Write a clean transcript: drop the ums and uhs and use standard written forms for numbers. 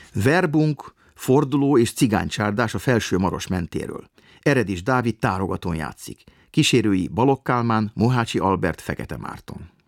Verbunk, forduló és cigánycsárdás a Felső Maros mentéről. Eredis Dávid tárogatón játszik. Kísérői Balogh Kálmán, Mohácsi Albert, Fekete Márton.